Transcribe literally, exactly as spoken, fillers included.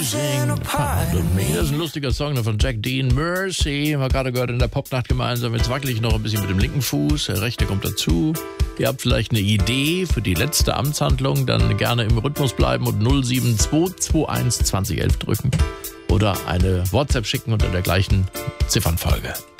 losing a part of me. Das ist ein lustiger Song von Jack Dean, Mercy. Haben wir gerade gehört in der Popnacht gemeinsam. Jetzt wackel ich noch ein bisschen mit dem linken Fuß, der rechte kommt dazu. Ihr habt vielleicht eine Idee für die letzte Amtshandlung, dann gerne im Rhythmus bleiben und null sieben zwei zwei eins zwanzig elf drücken. Oder eine WhatsApp schicken unter der gleichen Ziffernfolge.